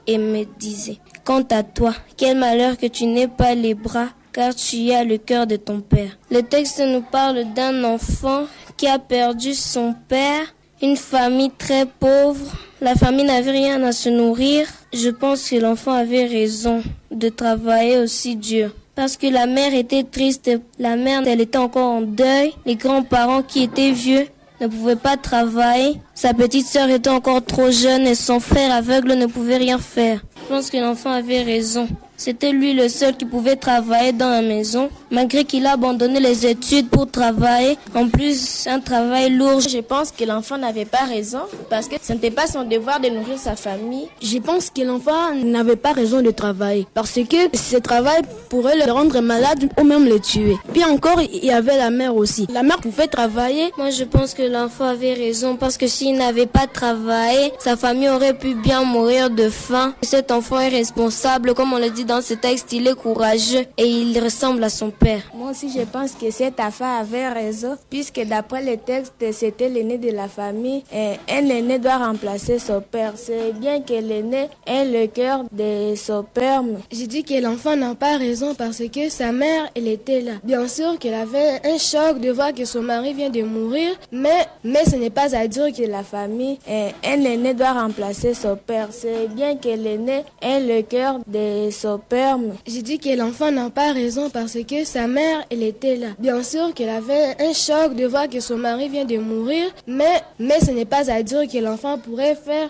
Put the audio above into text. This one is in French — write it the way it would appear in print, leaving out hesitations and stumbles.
et me disait: quant à toi, quel malheur que tu n'aies pas les bras, car tu as le cœur de ton père. Le texte nous parle d'un enfant qui a perdu son père, une famille très pauvre. La famille n'avait rien à se nourrir. Je pense que l'enfant avait raison de travailler aussi dur. Parce que la mère était triste, la mère elle était encore en deuil, les grands-parents qui étaient vieux ne pouvaient pas travailler, sa petite sœur était encore trop jeune et son frère aveugle ne pouvait rien faire. Je pense que l'enfant avait raison. C'était lui le seul qui pouvait travailler dans la maison, malgré qu'il a abandonné les études pour travailler. En plus, un travail lourd. Je pense que l'enfant n'avait pas raison, parce que ce n'était pas son devoir de nourrir sa famille. Je pense que l'enfant n'avait pas raison de travailler, parce que ce travail pourrait le rendre malade ou même le tuer. Puis encore, il y avait la mère aussi. La mère pouvait travailler. Moi, je pense que l'enfant avait raison, parce que s'il n'avait pas travaillé, sa famille aurait pu bien mourir de faim. Cet enfant est responsable, comme on le dit dans ce texte, il est courageux et il ressemble à son père. Moi aussi, je pense que cet enfant avait raison, puisque d'après le texte, c'était l'aîné de la famille. Et un aîné doit remplacer son père. C'est bien que l'aîné ait le cœur de son père. Je dis que l'enfant n'a pas raison parce que sa mère, elle était là. Bien sûr qu'elle avait un choc de voir que son mari vient de mourir, mais ce n'est pas à dire que la famille, un aîné doit remplacer son père. C'est bien que l'aîné ait le cœur de son père. Je dis que l'enfant n'a pas raison parce que sa mère, elle était là. Bien sûr qu'elle avait un choc de voir que son mari vient de mourir, mais ce n'est pas à dire que l'enfant pourrait faire